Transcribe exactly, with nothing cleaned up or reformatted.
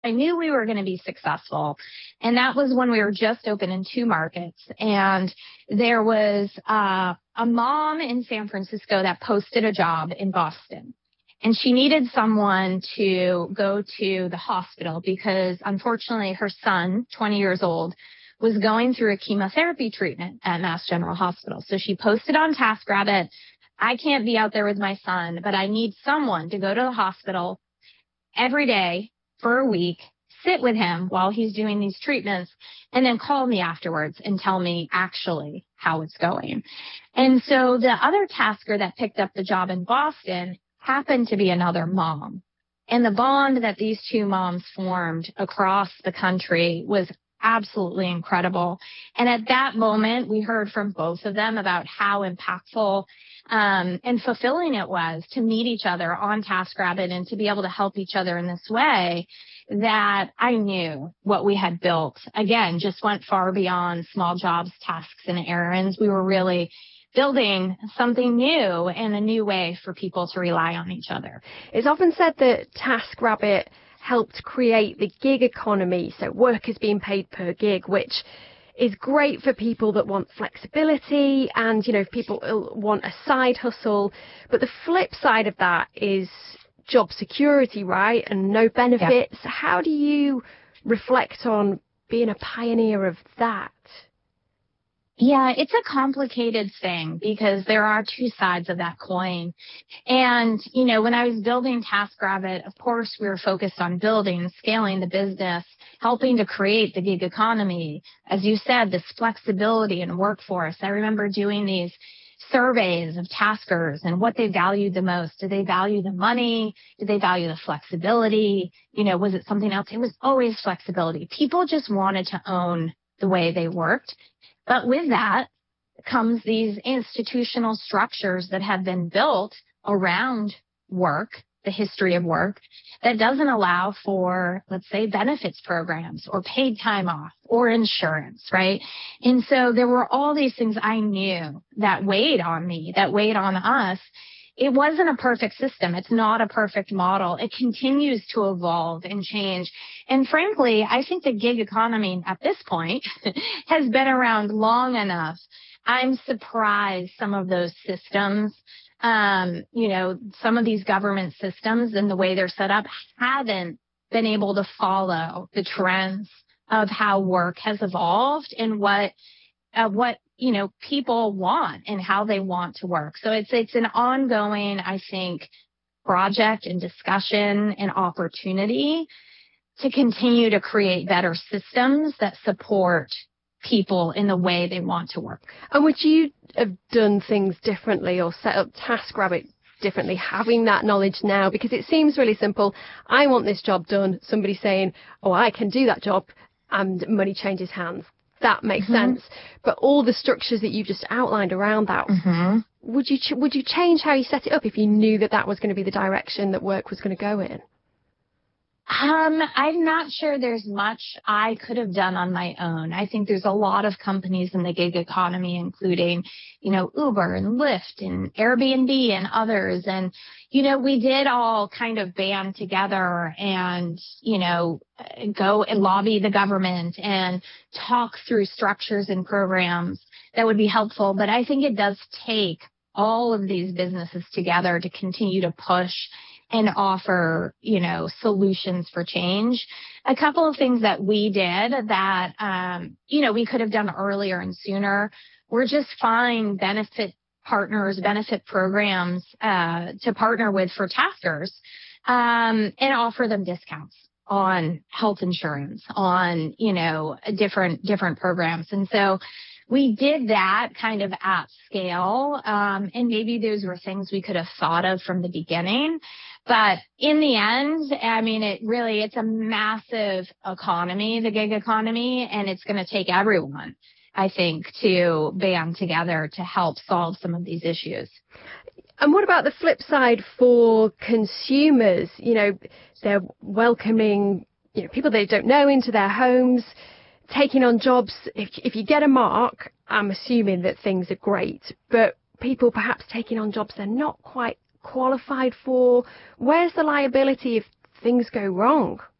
I knew we were going to be successful. And that was when we were just open in two markets. And there was uh, a mom in San Francisco that posted a job in Boston. And she needed someone to go to the hospital because, unfortunately, her son, twenty years old, was going through a chemotherapy treatment at Mass General Hospital. So she posted on TaskRabbit, I can't be out there with my son, but I need someone to go to the hospital every day for a week, sit with him while he's doing these treatments, and then call me afterwards and tell me actually how it's going. And so the other tasker that picked up the job in Boston happened to be another mom. And the bond that these two moms formed across the country was absolutely incredible. And at that moment, we heard from both of them about how impactful um, and fulfilling it was to meet each other on TaskRabbit and to be able to help each other in this way, that I knew what we had built, again, just went far beyond small jobs, tasks, and errands. We were really building something new and a new way for people to rely on each other. It's often said that TaskRabbit helped create the gig economy, so work is being paid per gig, which is great for people that want flexibility and, you know, if people want a side hustle. But the flip side of that is job security, right, and no benefits. Yeah. How do you reflect on being a pioneer of that? Yeah, it's a complicated thing because there are two sides of that coin. And, you know, when I was building TaskRabbit, of course, we were focused on building, scaling the business, helping to create the gig economy. As you said, this flexibility in workforce. I remember doing these surveys of taskers and what they valued the most. Did they value the money? Did they value the flexibility? You know, was it something else? It was always flexibility. People just wanted to own the way they worked. But with that comes these institutional structures that have been built around work, the history of work, that doesn't allow for, let's say, benefits programs or paid time off or insurance, right? And so there were all these things I knew that weighed on me, that weighed on us. It wasn't a perfect system. It's not a perfect model. It continues to evolve and change. And frankly, I think the gig economy at this point has been around long enough. I'm surprised some of those systems, um, you know, some of these government systems and the way they're set up haven't been able to follow the trends of how work has evolved and what, uh, what, you know, people want and how they want to work. So it's, it's an ongoing, I think, project and discussion and opportunity to continue to create better systems that support people in the way they want to work. And would you have done things differently or set up TaskRabbit differently, having that knowledge now? Because it seems really simple. I want this job done. Somebody saying, oh, I can do that job, and money changes hands. That makes mm-hmm. sense. But all the structures that you just outlined around that, mm-hmm. would you ch- would you change how you set it up if you knew that that was going to be the direction that work was going to go in? Um, I'm not sure there's much I could have done on my own. I think there's a lot of companies in the gig economy, including, you know, Uber and Lyft and Airbnb and others. And, you know, we did all kind of band together and, you know, go and lobby the government and talk through structures and programs that would be helpful. But I think it does take all of these businesses together to continue to push and offer, you know, solutions for change. A couple of things that we did that, um, you know, we could have done earlier and sooner were just find benefit partners, benefit programs uh, to partner with for taskers um, and offer them discounts on health insurance, on, you know, different different programs. And so we did that kind of at scale, um, and maybe those were things we could have thought of from the beginning. But in the end, I mean, it really, it's a massive economy, the gig economy, and it's going to take everyone, I think, to band together to help solve some of these issues. And what about the flip side for consumers? You know, they're welcoming, you know, people they don't know into their homes, taking on jobs. If, if you get a mark, I'm assuming that things are great, but people perhaps taking on jobs they're not quite qualified for. Where's the liability if things go wrong?